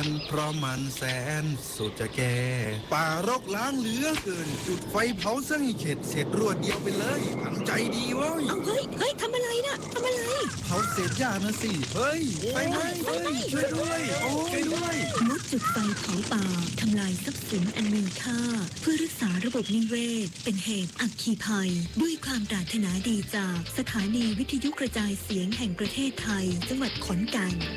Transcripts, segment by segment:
เพราะมันแสนสุดจะแก่ป่ารกล้างเหลือเกินจุดไฟเผาซะให้เข็ดเสร็จรวดเดียวไปเลยทันใจดีเว้ยเอาเฮ้ยทำอะไรนะทำอะไรเผาเศษหญ้านะสิเฮ้ยไฟไหม้เฮ้ยช่วยด้วยโอ้ช่วยด้วยงดจุดไฟเผาป่าทำลายทรัพย์สินอันมีค่าเพื่อรักษาระบบนิเวศเป็นเหตุอัคคีภัยด้วยความปรารถนาดีจากสถานีวิทยุกระจายเสียงแห่งประเทศไทยจังหวัดขอนแก่น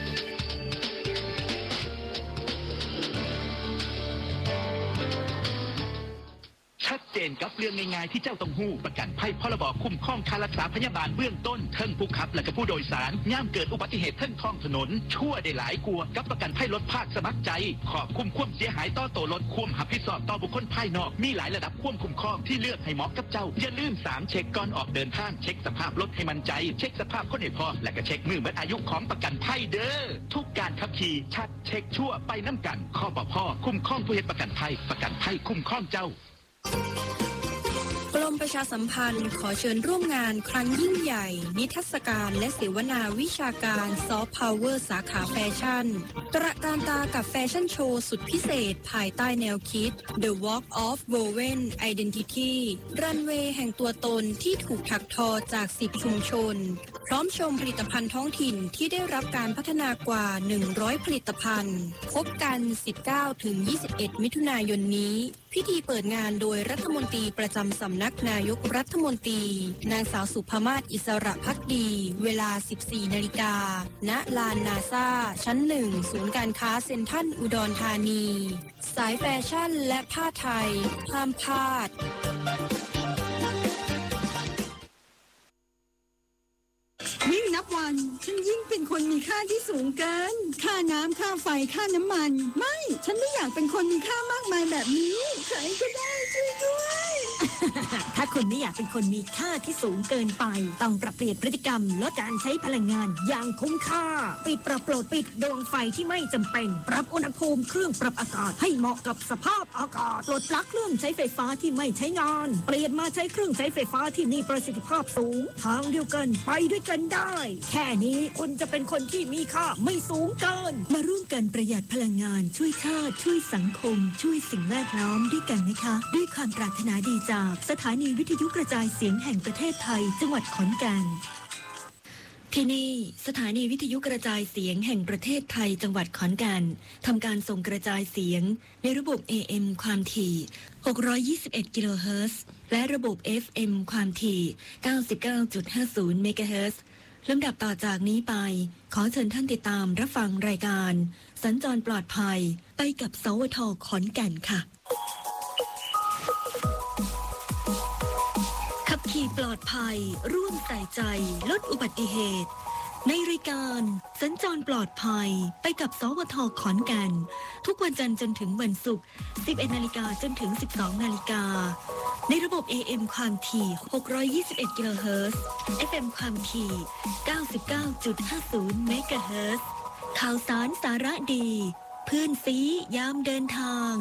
ชัดเจนกับเรื่องง่ายๆที่เจ้าต้องหู้ประกันภัยพรบคุ้มครองค่ารักษาพยาบาลเบื้องต้นเทิงผู้ขับและก็ผู้โดยสารย่ามเกิดอุบัติเหตุเทิงท้องถนนชั่วได้หลายกลัวกับประกันภัยรถภาคสมัครใจขอบคุ้มความเสียหายต่อตัวรถควมหับผิดชอบต่อบุคคลภายนอกมีหลายระดับควมคุ้มครองที่เลือกให้เหมาะกับเจ้าอย่าลืม3เช็คก่อนออกเดินทางเช็คสภาพรถให้มั่นใจเช็คสภาพคนให้พอและก็เช็คมือเบิดอายุของประกันภัยเด้อทุกการขับขี่ชัดเช็คชั่วไปน้ำกันข้อปพคุ้มครองผู้เฮ็ดประกันภัยคุ้มครองเจ้ากรมประชาสัมพันธ์ขอเชิญร่วมงานครั้งยิ่งใหญ่นิทรรศการและเสวนาวิชาการซอฟต์พาวเวอร์สาขาแฟชั่นตระการตากับแฟชั่นโชว์สุดพิเศษภายใต้แนวคิด The Walk of Woven Identity รันเวย์แห่งตัวตนที่ถูกถักทอจาก10ชุมชนพร้อมชมผลิตภัณฑ์ท้องถิ่นที่ได้รับการพัฒนากว่า100ผลิตภัณฑ์พบกัน 19-21 มิถุนายนนี้พิธีเปิดงานโดยรัฐมนตรีประจำสำนักนายกรัฐมนตรีนางสาวสุภมาศอิสระภักดีเวลา 14 นาฬิกาณลานนาซาชั้น 1 ศูนย์การค้าเซ็นทรัลอุดรธานีสายแฟชั่นและผ้าไทยห้ามพลาดยิ่งนับวันฉันยิ่งเป็นคนมีค่าที่สูงเกินค่าน้ำค่าไฟค่าน้ำมันไม่ฉันไม่อยากเป็นคนมีค่ามากมายแบบนี้ใครก็ได้ช่วยด้วยถ้าคุณไม่อยากเป็นคนมีค่าที่สูงเกินไปต้องปรับเปลี่ยนพฤติกรรมลดการใช้พลังงานอย่างคุ้มค่าปิดปรับโปรดปิดดวงไฟที่ไม่จำเป็นปรับอุณหภูมิเครื่องปรับอากาศให้เหมาะกับสภาพอากาศปลดปลั๊กเครื่องใช้ไฟฟ้าที่ไม่ใช้งานเปลี่ยนมาใช้เครื่องใช้ไฟฟ้าที่มีประสิทธิภาพสูงทางเดียวกันไปด้วยกันได้แค่นี้คุณจะเป็นคนที่มีค่าไม่สูงเกินมาร่วมกันประหยัดพลังงานช่วยชาติช่วยสังคมช่วยสิ่งแวดล้อมด้วยกันนะคะด้วยความปรารถนาดีจากสถานีวิทยุกระจายเสียงแห่งประเทศไทยจังหวัดขอนแก่นที่นี่สถานีวิทยุกระจายเสียงแห่งประเทศไทยจังหวัดขอนแก่นทำการส่งกระจายเสียงในระบบ AM ความถี่621กิโลเฮิรตซ์และระบบ FM ความถี่ 99.50 เมกะเฮิรตซ์ลำดับต่อจากนี้ไปขอเชิญท่านติดตามรับฟังรายการสัญจรปลอดภัยไปกับสวท.ขอนแก่นค่ะขับขี่ปลอดภัยร่วมใส่ใจลดอุบัติเหตุในรายการสัญจรปลอดภัยไปกับสวท.ขอนแก่นทุกวันจันทร์จนถึงวันศุกร์ 11 นาฬิกาจนถึง 12 นาฬิกาในระบบ AM ความถี่621กิโลเฮิรตซ์ FM ความถี่ 99.50 เมกะเฮิรตซ์ข่าวสารสาระดีเพื่อนซียามเดินทาง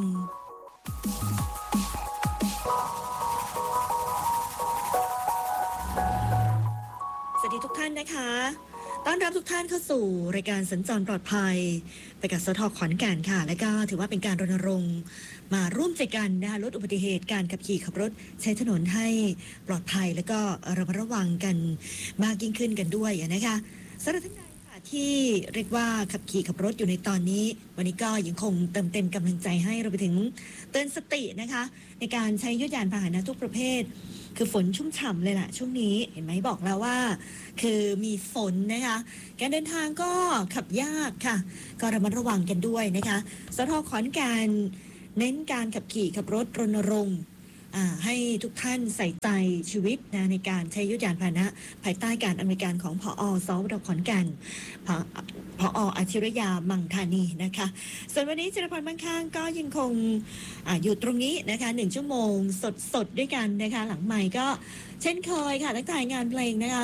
สวัสดีทุกท่านนะคะต้อนรับทุกท่านเข้าสู่รายการสัญจรปลอดภัยไปกับสท.ขอนแก่นค่ะและก็ถือว่าเป็นการรณรงค์มาร่วมใจกันนะคะลดอุบัติเหตุการขับขี่ขับรถใช้ถนนให้ปลอดภัยและก็ระมัดระวังกันมากยิ่งขึ้นกันด้วยนะคะสำหรับท่านใดค่ะที่เรียกว่าขับขี่ขับรถอยู่ในตอนนี้วันนี้ก็ยังคงเติมเต็มกำลังใจให้เราไปถึงเตือนสตินะคะในการใช้ยานยานพาหนะทุกประเภทคือฝนชุ่มฉ่ำเลยล่ะช่วงนี้เห็นไหมบอกแล้วว่าคือมีฝนนะคะการเดินทางก็ขับยากค่ะก็ระมัดระวังกันด้วยนะคะสท.ขอนแก่นเน้นการขับขี่ขับรถรณรงค์ให้ทุกท่านใส่ใจชีวิตนะในการใช้ยานพาหนะภายใต้การอำนวยการของผอ.สวท.ขอนแก่นผอ.อาชิรยามังธานีนะคะส่วนวันนี้จิรพรมั่งคั่งก็ยังคงอยู่ตรงนี้นะคะ1ชั่วโมงสดด้วยกันนะคะหลังใหม่ก็เช่นเคยค่ะตั้งแต่งานเพลงนะคะ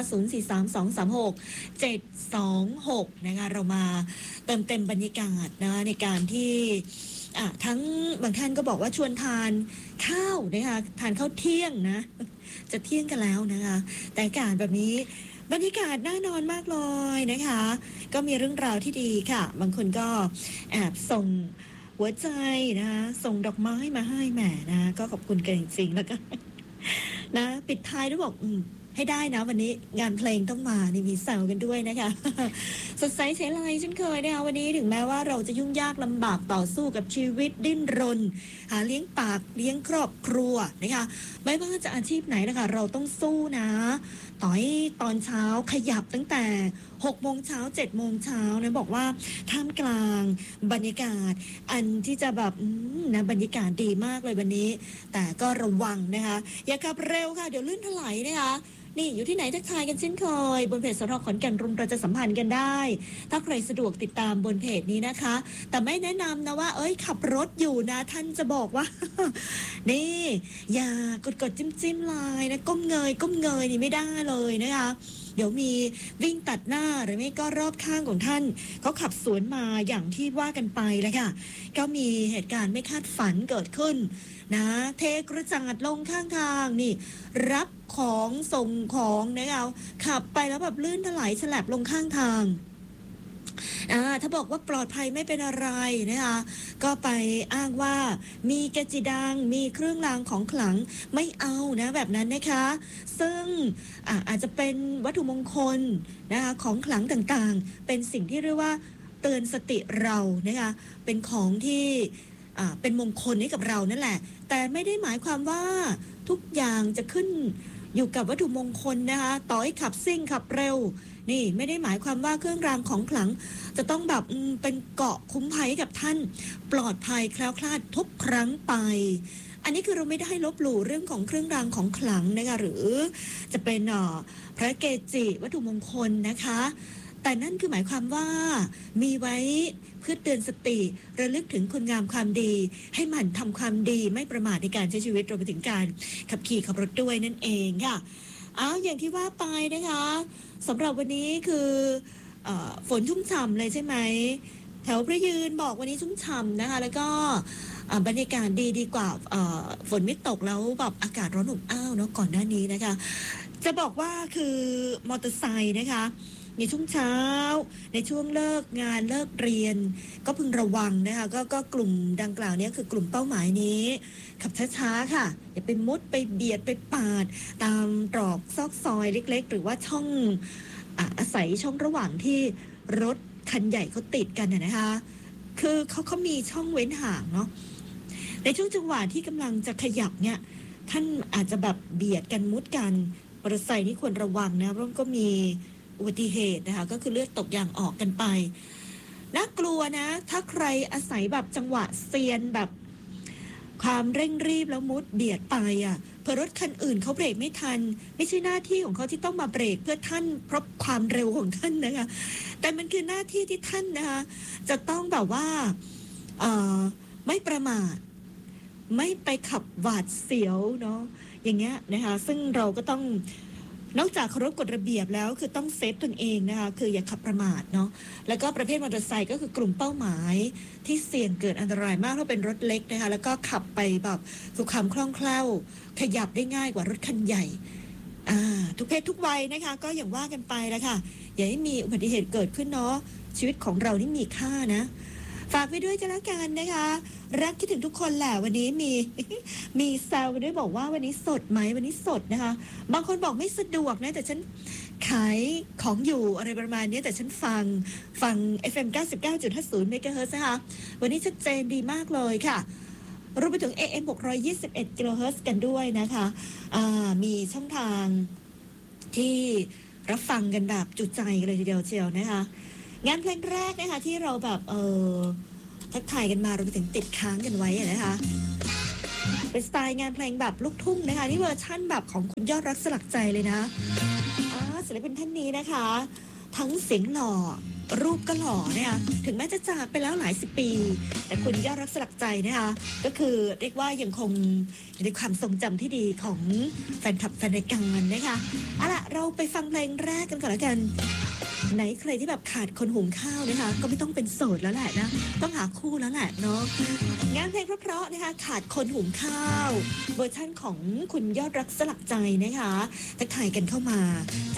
043236 นะคะเรามาเติมเต็มบรรยากาศนะในการที่ทั้งบางท่านก็บอกว่าชวนทานข้าวนะคะทานข้าวเที่ยงนะจะเที่ยงกันแล้วนะคะแต่อากาศแบบนี้บรรยากาศน่านอนมากเลยนะคะ ก็มีเรื่องราวที่ดีค่ะ บางคนก็แอบส่งหัวใจนะคะส่งดอกไม้มาให้แหมนะก็ขอบคุณกันจริงๆแล้วก็ นะปิดท้ายด้วยบอกให้ได้นะวันนี้งานเพลงต้องมานี่มีแซวกันด้วยนะคะ สดใสเฉยไรเช่นเคยนะคะวันนี้ถึงแม้ว่าเราจะยุ่งยากลำบากต่อสู้กับชีวิตดิ้นรนหาเลี้ยงปากเลี้ยงครอบครัวนะคะไม่ว่าจะอาชีพไหนนะคะเราต้องสู้นะต่อให้ตอนเช้าขยับตั้งแต่6 โมงเช้า7 โมงเช้านะบอกว่าท่ามกลางบรรยากาศอันที่จะแบบนะบรรยากาศดีมากเลยวันนี้แต่ก็ระวังนะคะอย่าขับเร็วค่ะเดี๋ยวลื่นถลายนะคะนี่อยู่ที่ไหนทักทายกันเช่นเคยบนเพจสทขอนแก่นเราจะสัมพันธ์กันได้ถ้าใครสะดวกติดตามบนเพจนี้นะคะแต่ไม่แนะนำนะว่าขับรถอยู่นะท่านจะบอกว่า นี่อย่ากดจิ้มลายนะก้มเงยนี่ไม่ได้เลยนะคะเดี๋ยวมีวิ่งตัดหน้าหรือไม่ก็รอบข้างของท่านเขาขับสวนมาอย่างที่ว่ากันไปแล้วค่ะก็มีเหตุการณ์ไม่คาดฝันเกิดขึ้นนะเทกระจาดลงข้างทางนี่รับของส่งของนะคะขับไปแล้วแบบลื่นถลายฉลับลงข้างทางถ้าบอกว่าปลอดภัยไม่เป็นอะไรนะคะก็ไปอ้างว่ามีกระจิดังมีเครื่องรางของขลังไม่เอานะแบบนั้นนะคะซึ่งอาจจะเป็นวัตถุมงคลนะคะของขลังต่างๆเป็นสิ่งที่เรียกว่าเตือนสติเรานะคะเป็นของที่เป็นมงคลให้กับเรานั่นแหละแต่ไม่ได้หมายความว่าทุกอย่างจะขึ้นอยู่กับวัตถุมงคลนะคะต่อให้ขับซิ่งขับเร็วนี่ไม่ได้หมายความว่าเครื่องรางของขลังจะต้องแบบเป็นเกราะคุ้มภัยให้กับท่านปลอดภัยแคล้วคลาดทุกครั้งไปอันนี้คือเราไม่ได้ลบหลู่เรื่องของเครื่องรางของขลังนะคะหรือจะเป็นพระเกจิวัตถุมงคลนะคะแต่นั่นคือหมายความว่ามีไว้เพื่อเตือนสติระลึกถึงคุณงามความดีให้หมั่นทำความดีไม่ประมาทในการใช้ชีวิตรวมไปถึงการขับขี่ขับรถด้วยนั่นเองค่ะอย่างที่ว่าไปนะคะสำหรับวันนี้คือฝนชุ่มฉ่ำเลยใช่ไหมแถวพระยืนบอกวันนี้ชุ่มฉ่ำนะคะแล้วก็บรรยากาศดีกว่าฝนไม่ตกแล้วแบบอากาศร้อนอบอ้าวเนาะก่อนหน้านี้นะคะจะบอกว่าคือมอเตอร์ไซค์นะคะในช่วงเช้าในช่วงเลิกงานเลิกเรียนก็พึงระวังนะคะก็กลุ่มดังกล่าวนี้คือกลุ่มเป้าหมายนี้ขับช้าๆค่ะอย่าไปมุดไปเบียดไปปาดตามตรอกซอกซอยเล็กๆหรือว่าช่องอาศัยช่องระหว่างที่รถคันใหญ่เขาติดกันนะคะคือเขามีช่องเว้นห่างเนาะในช่วงจังหวะที่กำลังจะขยับเนี่ยท่านอาจจะแบบเบียดกันมุดกันมอเตอร์ไซค์นี่ควรระวังนะเพราะก็มีอุบัติเหตุนะคะก็คือเลือดตกยางออกกันไปน่ากลัวนะถ้าใครอาศัยแบบจังหวะเซียนแบบความเร่งรีบแล้วมุดเบียดไปเพื่อรถคันอื่นเขาเบรกไม่ทันไม่ใช่หน้าที่ของเขาที่ต้องมาเบรกเพื่อท่านเพราะความเร็วของท่านนะคะแต่มันคือหน้าที่ที่ท่านนะคะจะต้องแบบว่าไม่ประมาทไม่ไปขับหวาดเสียวเนาะอย่างเงี้ยนะคะซึ่งเราก็ต้องนอกจากเคารพกฎระเบียบแล้วคือต้องเซฟตนเองนะคะคืออย่าขับประมาทเนาะแล้วก็ประเภทมอเตอร์ไซค์ก็คือกลุ่มเป้าหมายที่เสี่ยงเกิดอันตรายมากเพราะเป็นรถเล็กนะคะแล้วก็ขับไปแบบสุขความคล่องแคล่วขยับได้ง่ายกว่ารถคันใหญ่ทุกเพศทุกวัยนะคะก็อย่างว่ากันไปแล้วค่ะอย่าให้มีอุบัติเหตุเกิดขึ้นเนาะชีวิตของเรานี่มีค่านะฝากไว้ด้วยกันแล้วกันนะคะรักคิดถึงทุกคนแหละวันนี้มีแซวกันด้วยบอกว่าวันนี้สดไหมวันนี้สดนะคะบางคนบอกไม่สะดวกนะแต่ฉันขายของอยู่อะไรประมาณนี้แต่ฉันฟัง FM 99.50 เมกะเฮิรตซ์นะคะวันนี้ชัดเจนดีมากเลยค่ะรวมไปถึง AM 621 กิโลเฮิรตซ์กันด้วยนะคะมีช่องทางที่รับฟังกันแบบจุใจกันเลยทีเดียวเชียวนะคะงานเพลงแรกนะคะที่เราแบบทักทายกันมารวมไปถึงติดค้างกันไว้นะคะเป็นสไตล์งานเพลงแบบลูกทุ่งนะคะนี่เวอร์ชั่นแบบของคุณยอดรักสลักใจเลยนะศิลปินท่านนี้นะคะทั้งเสียงหล่อรูปก็หล่อนะคะถึงแม้จะจากไปแล้วหลายสิบปีแต่คุณยอดรักสลักใจนะคะก็คือเรียกว่ายังคงอยู่ในความทรงจำที่ดีของแฟนคลับแฟนรายการนะคะเอาล่ะเราไปฟังเพลงแรกกันก่อนแล้วกันไหนใครที่แบบขาดคนหุงข้าวนะคะก็ไม่ต้องเป็นโสดแล้วแหละนะต้องหาคู่แล้วแหละเนาะงานเพลงเพราะๆนะคะขาดคนหุงข้าวเวอร์ชั่นของคุณยอดรักสลักใจนะคะทักทายกันเข้ามา